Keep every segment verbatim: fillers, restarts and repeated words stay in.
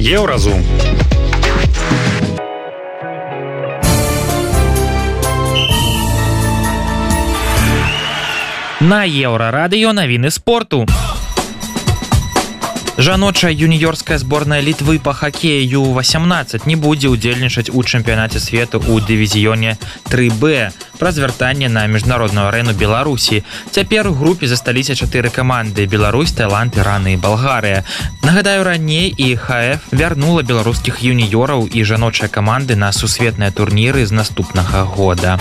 Еўразум. На Еўрарадыё навіны спорту. Жаночая юніёрская зборная Літвы па хакеі ю васемнаццаць не будзе ўдзельнічаць у чэмпіянаце свету ў дывізіёне тры бэ праз вяртанне на міжнародную арэну Беларусі. Цяпер у групе засталіся чатыры каманды: Беларусь, Таіланд, Іран і Балгарыя. Нагадаю, раней і ха эф вярнула беларускіх юніёраў і жаночыя каманды на сусветныя турніры з наступнага года.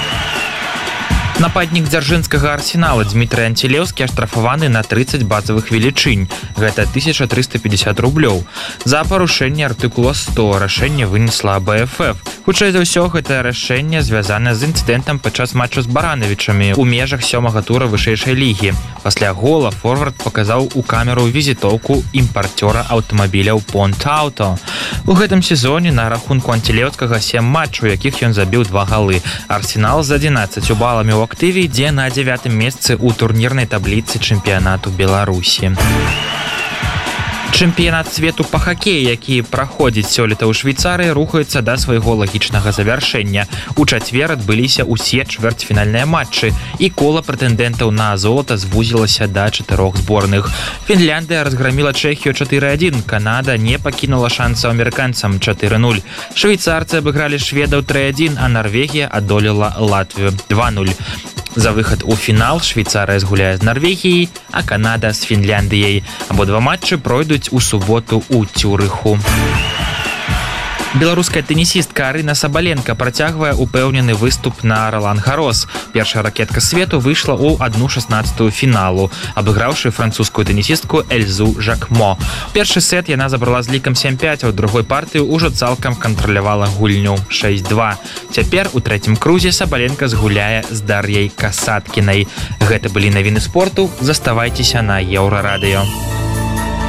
Нападнік дзяржынскага арсенала Дмітрый Антилеўскі аштрафаваны на трыццаць базавых велічынь. Гэта тысяча трыста пятьдесят рублёў. За парушэнне артыкула сто рашэнне вынесла бэ эф эф. Хутчэй за ўсё, гэтае рашэнне звязана з інцыдэнтам падчас матчу з баранавічамі ў межах сёмага тура вышэйшай лігі. Пасля гола форвард паказаў у камеру візітоўку імпарцёра аўтамабіляў Понт Аўто. У гэтым сезоне на рахунку Антилеўскага сем матчаў, якіх ён забіў два галы. Арсенал з адзінаццаццю баламі ў актыве ідзе на дзявятым месцы ў турнірнай табліцы чэмпіянату Беларусі. Чэмпіянат свету па хакеі, які праходзіць сёлета ў Швейцарыі, рухаецца да свайго лагічнага завяршэння. У чацвер адбыліся ўсе чвэрцьфінальныя матчы, і кола прэтэндэнтаў на золата звузілася да чатырох зборных. Фінляндыя разграміла Чэхію чатыры адзін, Канада не пакінула шансаў амерыканцам чатыры нуль. Швейцарцы абыгралі шведаў тры адзін, а Нарвегія адолела Латвію два нуль. За выхад у фінал Швейцарыя згуляе з Нарвегіяй, а Канада з Фінляндыяй. Абодва матчы пройдуць у суботу ў Цюрыху. Беларуская тэнісістка Арына Сабаленка працягвае упэўнены выступ на Ролан-Гарос. Першая ракетка свету выйшла ў адну шаснаццатую фіналу, абыграўшы французскую тэнісістку Эльзу Жакмо. Першы сет яна забрала з лікам сем пяць, а ў другой партыі ўжо цалкам кантралявала гульню шэсць два. Цяпер у трэцім крузе Сабаленка згуляе з Дар'яй Касаткінай. Гэта былі навіны спорту. Заставайцеся на Еўрарадыё.